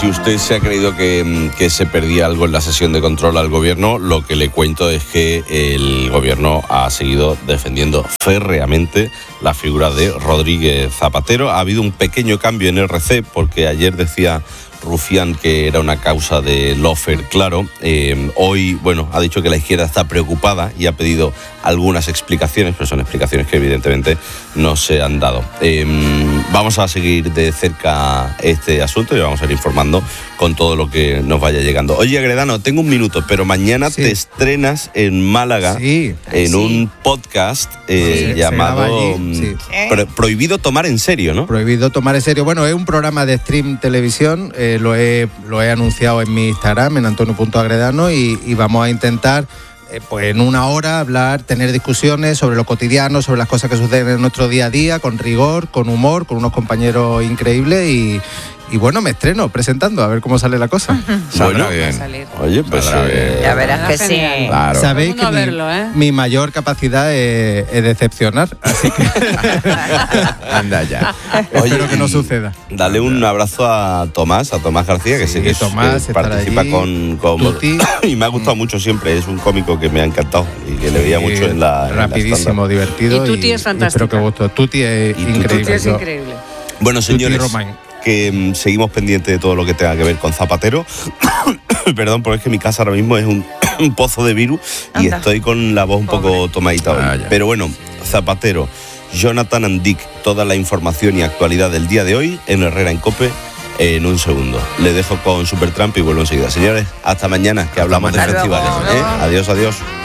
si usted se ha creído que se perdía algo en la sesión de control al gobierno, lo que le cuento es que el gobierno ha seguido defendiendo férreamente la figura de Rodríguez Zapatero. Ha habido un pequeño cambio en RC, porque ayer decía Rufián que era una causa de lawfare, claro. Hoy, bueno, ha dicho que la izquierda está preocupada y ha pedido algunas explicaciones, pero son explicaciones que evidentemente no se han dado. Vamos a seguir de cerca este asunto y vamos a ir informando con todo lo que nos vaya llegando. Oye, Agredano, tengo un minuto, pero mañana te estrenas en Málaga en un podcast llamado Prohibido Tomar en Serio, ¿no? Prohibido Tomar en Serio. Bueno, es un programa de stream televisión, lo he anunciado en mi Instagram, en Antonio.Agredano, y vamos a intentar pues en una hora hablar, tener discusiones sobre lo cotidiano, sobre las cosas que suceden en nuestro día a día, con rigor, con humor, con unos compañeros increíbles y bueno, me estreno presentando, a ver cómo sale la cosa. Bueno, bien. Oye, pues ya verás que sí. Claro. Sabéis que mi mayor capacidad es decepcionar, así que anda ya. Oye, espero que no suceda. Dale un abrazo a Tomás García, que sí que Tomás participa allí, con y me ha gustado mucho siempre, es un cómico que me ha encantado y que le veía mucho en la rapidísimo, en la divertido. Y Tuti es fantástico. Espero que guste. Tuti es increíble. Tuti es increíble. Bueno, señores, que seguimos pendientes de todo lo que tenga que ver con Zapatero. Perdón, porque es que mi casa ahora mismo es un pozo de virus y estoy con la voz un poco tomadita hoy. Pero bueno, Zapatero, Jonathan and Dick, toda la información y actualidad del día de hoy en Herrera en COPE en un segundo. Le dejo con Supertramp y vuelvo enseguida. Señores, hasta mañana, que hablamos de festivales. Adiós, adiós.